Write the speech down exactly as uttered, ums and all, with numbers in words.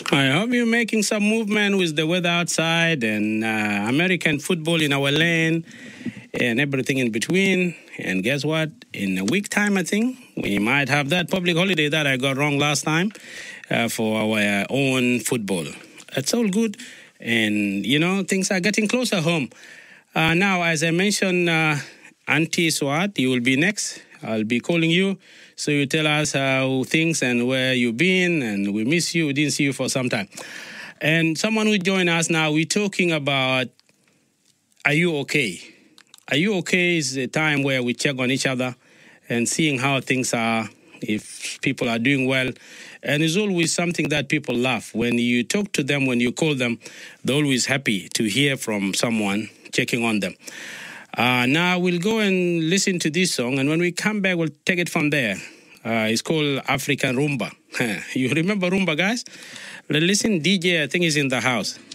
I hope you're making some movement with the weather outside and uh, American football in our lane and everything in between. And guess what? In a week time, I think, we might have that public holiday that I got wrong last time uh, for our own football. It's all good. And, you know, things are getting closer home. Uh, now, as I mentioned, uh, Auntie Swat, you will be next. I'll be calling you. So you tell us how things and where you've been, and we miss you. We didn't see you for some time. And someone who joined us now, we're talking about, are you okay? Are you okay is a time where we check on each other and seeing how things are, if people are doing well. And it's always something that people love. When you talk to them, when you call them, they're always happy to hear from someone checking on them. Uh, now we'll go and listen to this song, and when we come back, we'll take it from there. Uh, it's called African Rumba. You remember Rumba, guys? Listen, D J, I think, is in the house.